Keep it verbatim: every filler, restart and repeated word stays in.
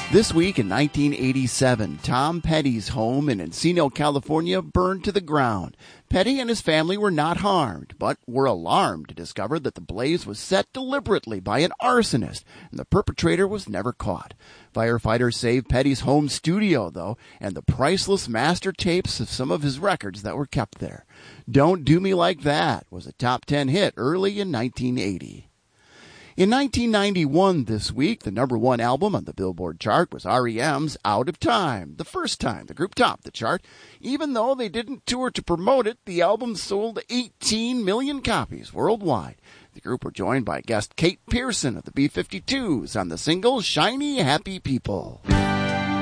This week in nineteen eighty-seven, Tom Petty's home in Encino, California burned to the ground. Petty and his family were not harmed, but were alarmed to discover that the blaze was set deliberately by an arsonist, and the perpetrator was never caught. Firefighters saved Petty's home studio, though, and the priceless master tapes of some of his records that were kept there. Don't Do Me Like That was a top ten hit early in nineteen eighty. In nineteen ninety-one this week, the number one album on the Billboard chart was R E M's Out of Time, the first time the group topped the chart. Even though they didn't tour to promote it, the album sold eighteen million copies worldwide. The group were joined by guest Kate Pearson of the B fifty-twos on the single Shiny Happy People.